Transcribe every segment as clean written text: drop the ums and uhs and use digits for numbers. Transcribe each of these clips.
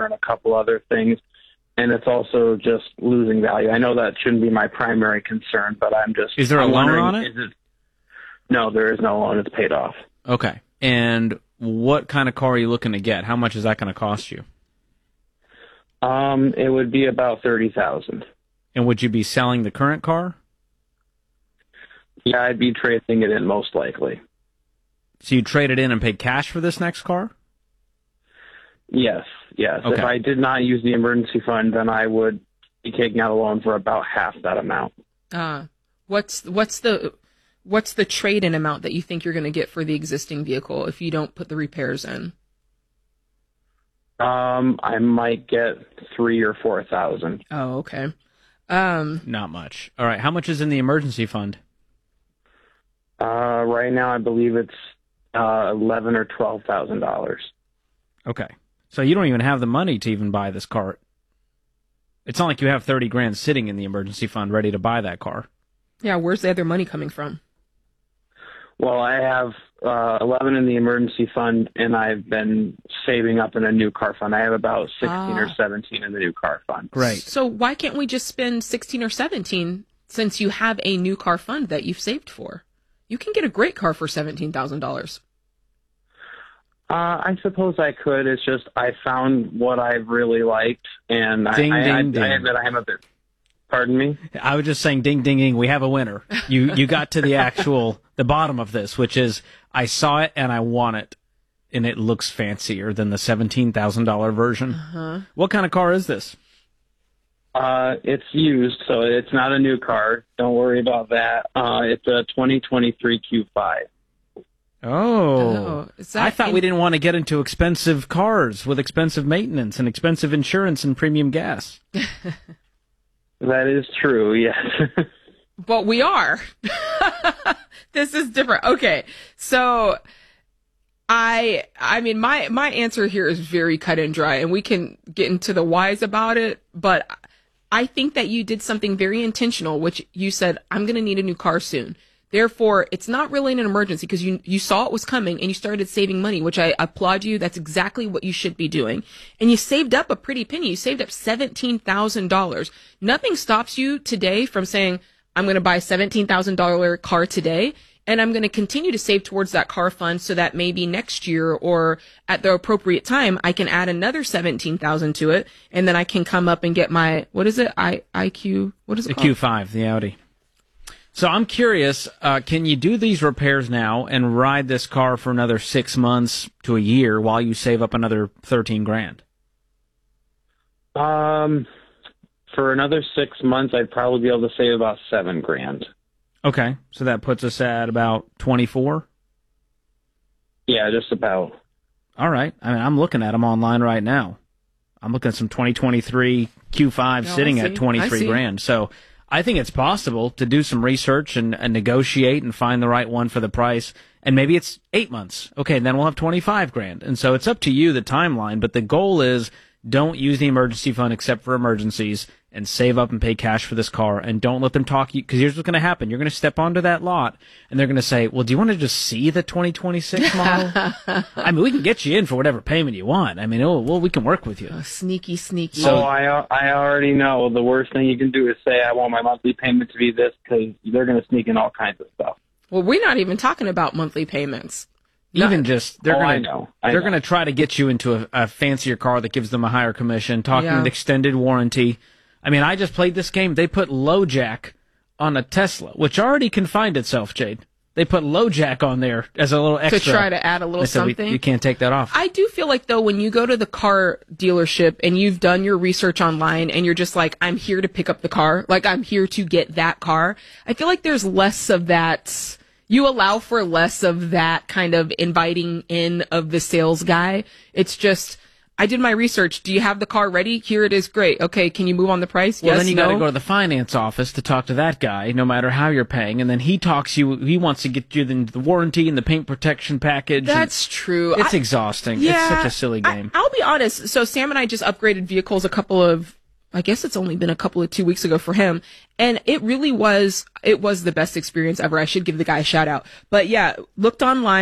and a couple other things. And it's also just losing value. I know that shouldn't be my primary concern, but Is there a loan on it? No, there is no loan. It's paid off. Okay. And what kind of car are you looking to get? How much is that going to cost you? It would be about $30,000. And would you be selling the current car? Yeah, I'd be trading it in most likely. So you trade it in and pay cash for this next car? Yes. Okay. If I did not use the emergency fund, then I would be taking out a loan for about half that amount. What's the trade-in amount that you think you're going to get for the existing vehicle if you don't put the repairs in? I might get $3,000 or $4,000. Oh, okay. Not much. All right. How much is in the emergency fund? Right now, I believe it's $11,000 or $12,000. Okay. So you don't even have the money to even buy this car. It's not like you have $30,000 sitting in the emergency fund ready to buy that car. Yeah, where's the other money coming from? Well, I have 11 in the emergency fund, and I've been saving up in a new car fund. I have about 16 or 17 in the new car fund. Great. So why can't we just spend 16 or 17 since you have a new car fund that you've saved for? You can get a great car for $17,000. I suppose I could. It's just I found what I really liked, and Ding, I ding. admit I am a bit. Pardon me? I was just saying, ding, ding, ding, we have a winner. You got to the bottom of this, which is I saw it and I want it, and it looks fancier than the $17,000 version. Uh-huh. What kind of car is this? It's used, so it's not a new car. Don't worry about that. It's a 2023 Q5. Oh, I thought we didn't want to get into expensive cars with expensive maintenance and expensive insurance and premium gas. That is true, yes. But we are. This is different. Okay, so I mean, my answer here is very cut and dry, and we can get into the whys about it, but I think that you did something very intentional, which you said, I'm going to need a new car soon. Therefore, it's not really an emergency because you saw it was coming and you started saving money, which I applaud you. That's exactly what you should be doing. And you saved up a pretty penny. You saved up $17,000. Nothing stops you today from saying, I'm going to buy a $17,000 car today, and I'm going to continue to save towards that car fund so that maybe next year or at the appropriate time, I can add another $17,000 to it, and then I can come up and get my, what is it? IQ? What is it called? The Q5, the Audi. So I'm curious, can you do these repairs now and ride this car for another 6 months to a year while you save up another $13,000? For another 6 months, I'd probably be able to save about $7,000. Okay, so that puts us at about 24. Yeah, just about. All right. I mean, I'm looking at them online right now. I'm looking at some 2023 Q5 sitting at $23,000. So I think it's possible to do some research and negotiate and find the right one for the price. And maybe it's 8 months. Okay, then we'll have $25,000. And so it's up to you, the timeline. But the goal is don't use the emergency fund except for emergencies and save up and pay cash for this car. And don't let them talk you, because here's what's going to happen. You're going to step onto that lot and they're going to say, well, do you want to just see the 2026 model? I mean, we can get you in for whatever payment you want. I mean, we can work with you. Oh, sneaky. So I already know the worst thing you can do is say, I want my monthly payment to be this, because they're going to sneak in all kinds of stuff. Well, we're not even talking about monthly payments. They're going to try to get you into a fancier car that gives them a higher commission, talking with extended warranty. I mean, I just played this game. They put LoJack on a Tesla, which already confined itself, Jade. They put LoJack on there as a little extra. To try to add a little something. You can't take that off. I do feel like, though, when you go to the car dealership and you've done your research online and you're just like, I'm here to pick up the car, like I'm here to get that car, I feel like there's less of that. You allow for less of that kind of inviting in of the sales guy. It's just, I did my research. Do you have the car ready? Here it is. Great. Okay. Can you move on the price? Well, yes, then you got to go to the finance office to talk to that guy, no matter how you're paying. And then he wants to get you the warranty and the paint protection package. That's true. It's exhausting. Yeah, it's such a silly game. I'll be honest. So Sam and I just upgraded vehicles I guess it's only been a couple of 2 weeks ago for him. And it was the best experience ever. I should give the guy a shout out. But yeah, looked online,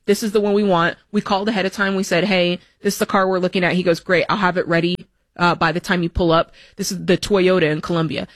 This is the one we want. We called ahead of time. We said, hey, this is the car we're looking at. He goes, great. I'll have it ready by the time you pull up. This is the Toyota in Columbia.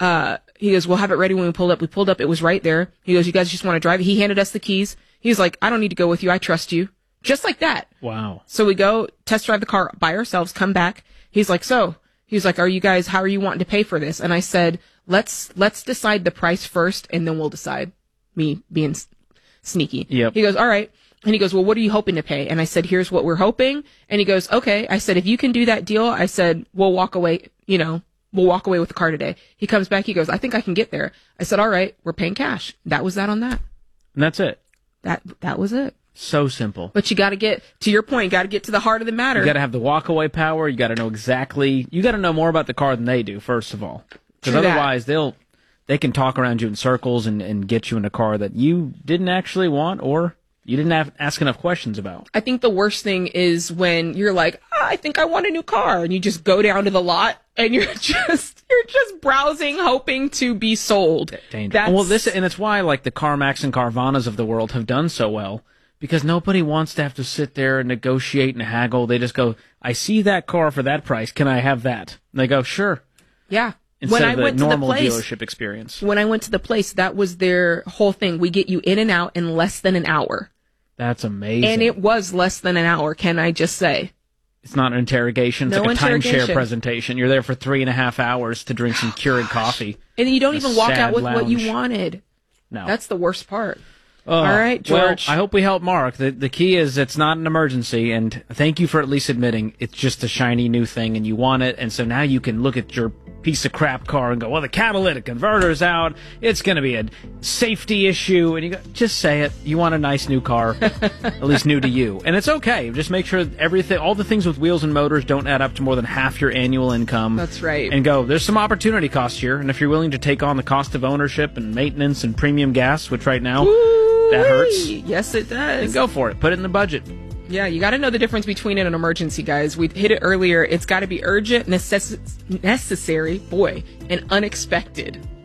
He goes, we'll have it ready when we pull up. We pulled up. It was right there. He goes, you guys just want to drive it? He handed us the keys. He was like, I don't need to go with you. I trust you. Just like that. Wow. So we go test drive the car by ourselves, come back. He's like, how are you wanting to pay for this? And I said, let's decide the price first and then we'll decide. Me being sneaky. Yep. He goes, all right. And he goes, well, what are you hoping to pay? And I said, here's what we're hoping. And he goes, okay. I said, if you can do that deal, I said, we'll walk away with the car today. He comes back. He goes, I think I can get there. I said, all right, we're paying cash. That was that on that. And that's it. That was it. So simple. But you got to get, to your point, you got to get to the heart of the matter. You got to have the walkaway power. You got to know you got to know more about the car than they do, first of all. Because otherwise they can talk around you in circles and get you in a car that you didn't actually want or you didn't ask enough questions about. I think the worst thing is when you're like, I think I want a new car. And you just go down to the lot and you're just browsing, hoping to be sold. Dangerous. Well, it's why like the CarMax and Carvanas of the world have done so well. Because nobody wants to have to sit there and negotiate and haggle. They just go, I see that car for that price. Can I have that? And they go, sure. Yeah. Instead of the normal dealership experience. When I went to the place, that was their whole thing. We get you in and out in less than an hour. That's amazing. And it was less than an hour, can I just say? It's not an interrogation. It's like a timeshare presentation. You're there for 3.5 hours to drink some Keurig coffee. And you don't even walk out with what you wanted. No. That's the worst part. All right, George. Well, I hope we help Mark. The key is it's not an emergency, and thank you for at least admitting it's just a shiny new thing and you want it, and so now you can look at your piece of crap car and go, well, the catalytic converter's out, it's going to be a safety issue, and you go, just say it. You want a nice new car, at least new to you. And it's okay. Just make sure all the things with wheels and motors don't add up to more than half your annual income. That's right. And go, there's some opportunity cost here, and if you're willing to take on the cost of ownership and maintenance and premium gas, which right now... that hurts. Yes, it does. Then go for it. Put it in the budget. Yeah, you got to know the difference between an emergency, guys. We hit it earlier. It's got to be urgent, necessary, and unexpected.